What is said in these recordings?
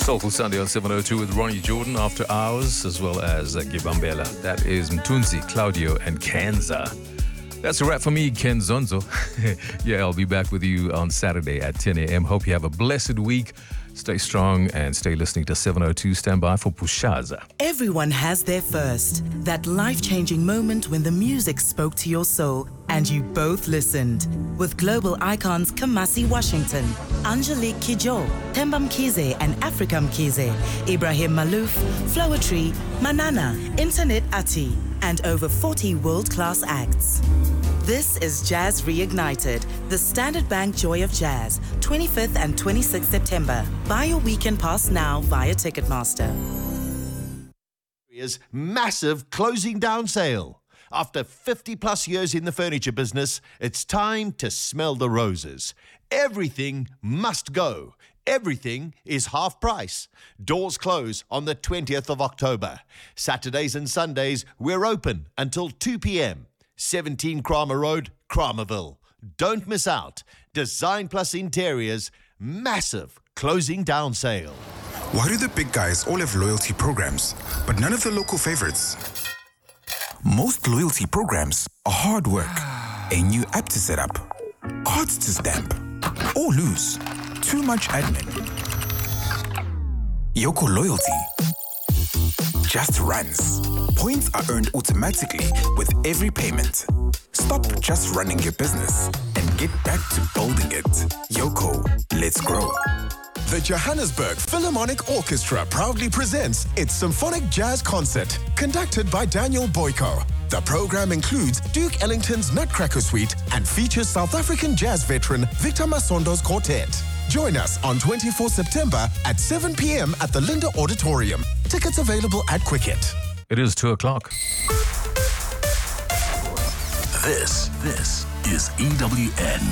Soulful Sunday on 702 with Ronnie Jordan after hours, as well as Gibambela. That is Mtunzi, Claudio, and Kanza. That's a wrap for me, Ken Zonzo. Yeah, I'll be back with you on Saturday at 10 a.m. Hope you have a blessed week. Stay strong and stay listening to 702. Stand by for Pushaza. Everyone has their first. That life-changing moment when the music spoke to your soul and you both listened. With global icons Kamasi Washington, Angelique Kidjo, Themba Mkhize and Africa Mkhize, Ibrahim Malouf, Flowetry, Manana, Internet Ati, and over 40 world-class acts. This is Jazz Reignited, the Standard Bank Joy of Jazz, 25th and 26th September. Buy your weekend pass now via Ticketmaster. Massive closing down sale. After 50 plus years in the furniture business, it's time to smell the roses. Everything must go. Everything is half price. Doors close on the 20th of October. Saturdays and Sundays, we're open until 2 p.m. 17 Kramer Road, Kramerville. Don't miss out. Design Plus Interiors, massive closing down sale. Why do the big guys all have loyalty programs, but none of the local favorites? Most loyalty programs are hard work. A new app to set up, cards to stamp, or lose. Too much admin. Yoko Loyalty just runs. Points are earned automatically with every payment. Stop just running your business and get back to building it. Yoko, let's grow. The Johannesburg Philharmonic Orchestra proudly presents its Symphonic Jazz Concert, conducted by Daniel Boyko. The program includes Duke Ellington's Nutcracker Suite and features South African jazz veteran Victor Masondo's quartet. Join us on 24 September at 7 p.m. at the Linda Auditorium. Tickets available at Quicket. It is 2 o'clock. This is EWN.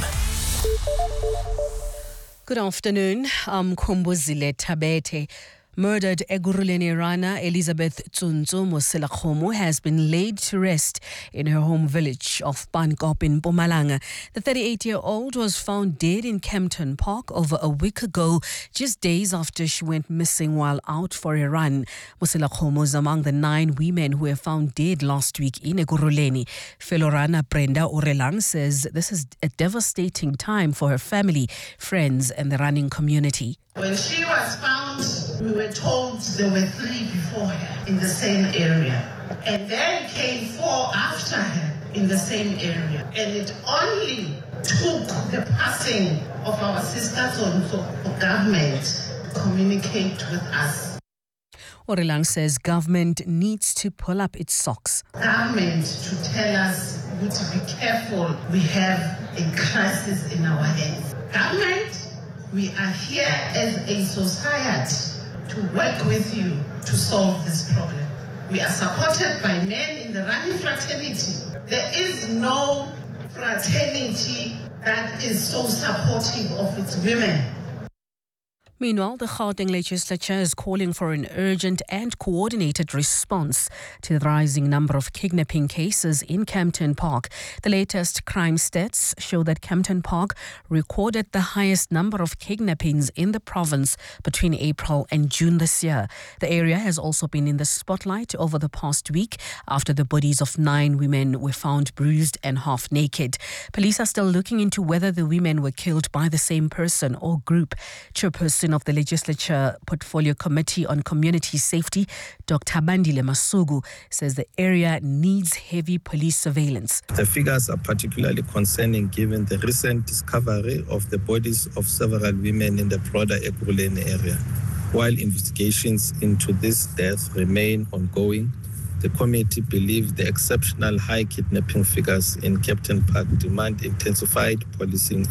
Good afternoon. I'm Kumbuzile Tabete. Murdered Ekurhuleni Rana Elizabeth Tsuntsu Moselakgomo has been laid to rest in her home village of Pankop in Mpumalanga. The 38-year-old was found dead in Kempton Park over a week ago, just days after she went missing while out for a run. Moselakgomo is among the 9 women who were found dead last week in Ekurhuleni. Fellow runner Brenda Orelang says this is a devastating time for her family, friends, and the running community. When she was found, we were told there were 3 before her in the same area. And then came 4 after her in the same area. And it only took the passing of our sister for government to communicate with us. Orelang says government needs to pull up its socks. Government to tell us to be careful. We have a crisis in our hands. Government, we are here as a society to work with you to solve this problem. We are supported by men in the running fraternity. There is no fraternity that is so supportive of its women. Meanwhile, the Gauteng legislature is calling for an urgent and coordinated response to the rising number of kidnapping cases in Kempton Park. The latest crime stats show that Kempton Park recorded the highest number of kidnappings in the province between April and June this year. The area has also been in the spotlight over the past week after the bodies of 9 women were found bruised and half naked. Police are still looking into whether the women were killed by the same person or group. Chairperson of the Legislature Portfolio Committee on Community Safety, Dr. Bandile Masugu, says the area needs heavy police surveillance. The figures are particularly concerning given the recent discovery of the bodies of several women in the broader Ekurhuleni area. While investigations into this death remain ongoing, the committee believes the exceptional high kidnapping figures in Kempton Park demand intensified policing,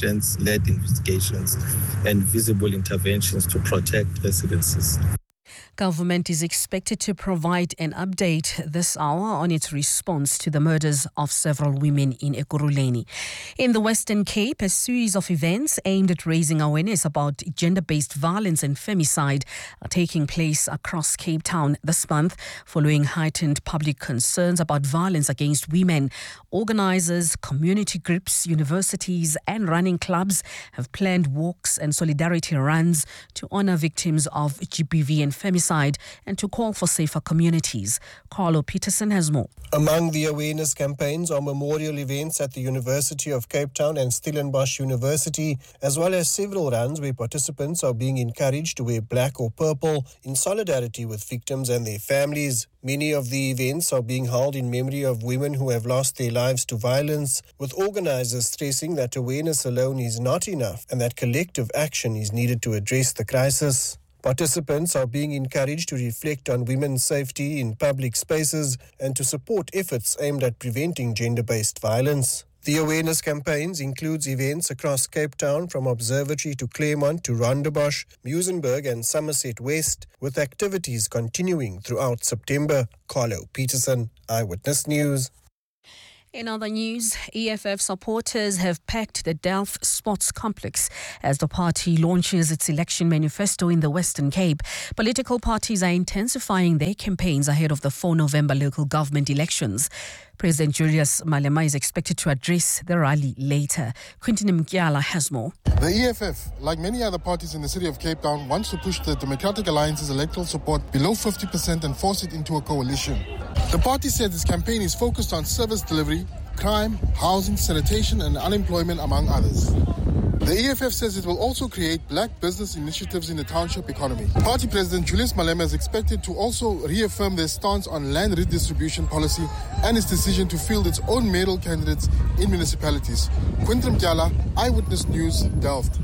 intelligence-led investigations, and visible interventions to protect residences. Government is expected to provide an update this hour on its response to the murders of several women in Ekurhuleni. In the Western Cape, a series of events aimed at raising awareness about gender-based violence and femicide are taking place across Cape Town this month, following heightened public concerns about violence against women. Organisers, community groups, universities and running clubs have planned walks and solidarity runs to honour victims of GBV and femicide and to call for safer communities. Carlo Peterson has more. Among the awareness campaigns are memorial events at the University of Cape Town and Stellenbosch University, as well as several runs where participants are being encouraged to wear black or purple in solidarity with victims and their families. Many of the events are being held in memory of women who have lost their lives to violence, with organisers stressing that awareness alone is not enough and that collective action is needed to address the crisis. Participants are being encouraged to reflect on women's safety in public spaces and to support efforts aimed at preventing gender-based violence. The awareness campaigns includes events across Cape Town from Observatory to Claremont to Rondebosch, Muizenberg and Somerset West, with activities continuing throughout September. Carlo Peterson, Eyewitness News. In other news, EFF supporters have packed the Delft Sports Complex as the party launches its election manifesto in the Western Cape. Political parties are intensifying their campaigns ahead of the 4 November local government elections. President Julius Malema is expected to address the rally later. Quentin Mkiala has more. The EFF, like many other parties in the city of Cape Town, wants to push the Democratic Alliance's electoral support below 50% and force it into a coalition. The party says its campaign is focused on service delivery, crime, housing, sanitation and unemployment, among others. The EFF says it will also create black business initiatives in the township economy. Party President Julius Malema is expected to also reaffirm their stance on land redistribution policy and its decision to field its own mayoral candidates in municipalities. Quinton Mkiala, Eyewitness News, Delft.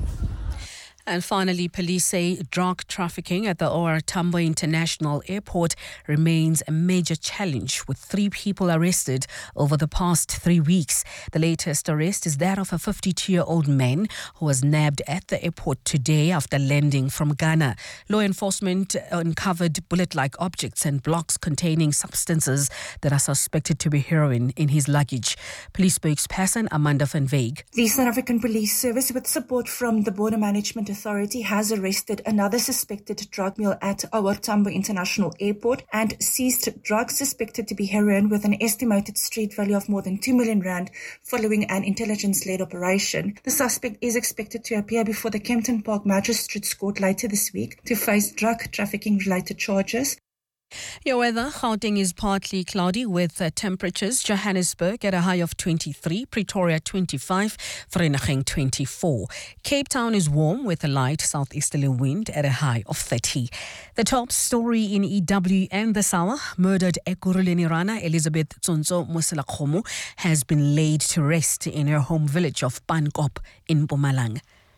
And finally, police say drug trafficking at the OR Tambo International Airport remains a major challenge, with 3 people arrested over the past 3 weeks. The latest arrest is that of a 52-year-old man who was nabbed at the airport today after landing from Ghana. Law enforcement uncovered bullet-like objects and blocks containing substances that are suspected to be heroin in his luggage. Police spokesperson Amanda van Veeg. The South African Police Service, with support from the Border Management Authority, has arrested another suspected drug mule at OR Tambo International Airport and seized drugs suspected to be heroin with an estimated street value of more than 2 million rand following an intelligence-led operation. The suspect is expected to appear before the Kempton Park Magistrates Court later this week to face drug trafficking-related charges. Your weather, Gauteng is partly cloudy with temperatures. Johannesburg at a high of 23, Pretoria 25, Vereeniging 24. Cape Town is warm with a light southeasterly wind at a high of 30. The top story in EWN this hour, murdered Ekurhuleni Rana Elizabeth Tsonzo Moselakgomo has been laid to rest in her home village of Pankop in Mpumalanga.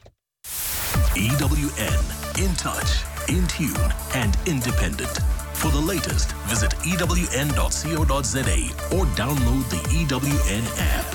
EWN, in touch, in tune and independent. For the latest, visit ewn.co.za or download the EWN app.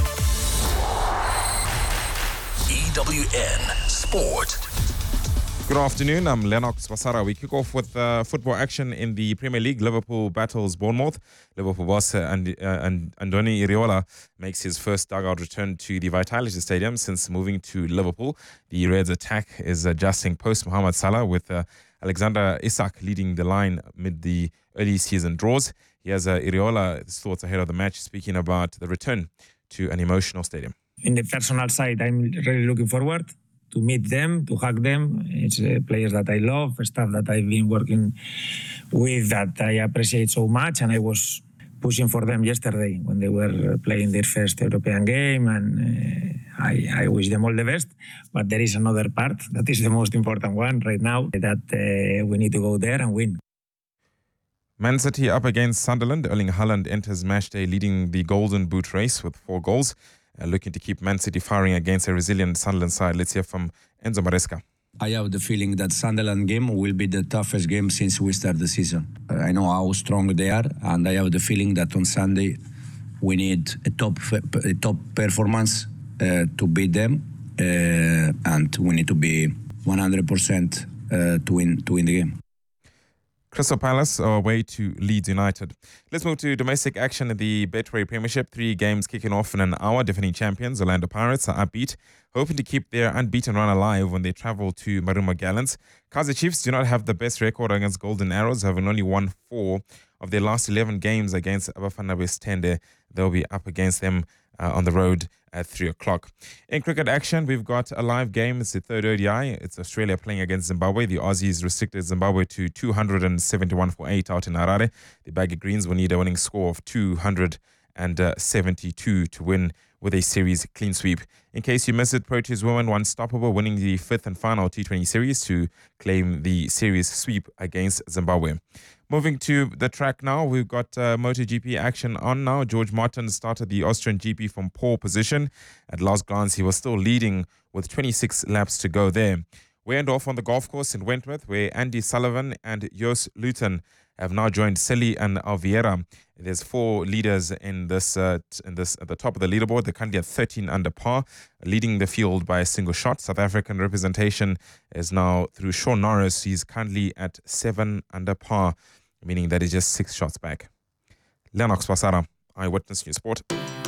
EWN Sport. Good afternoon, I'm Lennox Wasara. We kick off with football action in the Premier League. Liverpool battles Bournemouth. Liverpool boss Andoni Iraola makes his first dugout return to the Vitality Stadium since moving to Liverpool. The Reds' attack is adjusting post Mohamed Salah with Alexander Isak leading the line amid the early season draws. Here's Iraola's thoughts ahead of the match, speaking about the return to an emotional stadium. In the personal side, I'm really looking forward to meet them, to hug them. It's players that I love, staff that I've been working with that I appreciate so much, and I was pushing for them yesterday when they were playing their first European game, and I wish them all the best. But there is another part that is the most important one right now, that we need to go there and win. Man City up against Sunderland. Erling Haaland enters matchday leading the Golden Boot race with 4 goals. Looking to keep Man City firing against a resilient Sunderland side. Let's hear from Enzo Maresca. I have the feeling that Sunderland game will be the toughest game since we start the season. I know how strong they are, and I have the feeling that on Sunday we need a top performance to beat them, and we need to be 100% to win the game. Crystal Palace are away to Leeds United. Let's move to domestic action in the Betway Premiership. 3 games kicking off in an hour. Defending champions Orlando Pirates are upbeat, hoping to keep their unbeaten run alive when they travel to Maruma Gallants. Kaizer Chiefs do not have the best record against Golden Arrows, having only won 4 of their last 11 games against Abafana Westende. They'll be up against them on the road at 3 o'clock. In cricket action, we've got a live game. It's the third ODI. It's Australia playing against Zimbabwe. The Aussies restricted Zimbabwe to 271 for 8 out in Harare. The Baggy Greens will need a winning score of 272 to win with a series clean sweep. In case you missed it, Proteas women were unstoppable, winning the 5th and final T20 series to claim the series sweep against Zimbabwe. Moving to the track now, we've got MotoGP action on now. George Martin started the Austrian GP from pole position. At last glance, he was still leading with 26 laps to go there. We end off on the golf course in Wentworth, where Andy Sullivan and Jos Luton have now joined Selly and Alviera. There's 4 leaders in this at the top of the leaderboard. They're currently at 13 under par, leading the field by a single shot. South African representation is now through Sean Norris. He's currently at 7 under par, meaning that he's just 6 shots back. Lennox Basara, Eyewitness News Sport.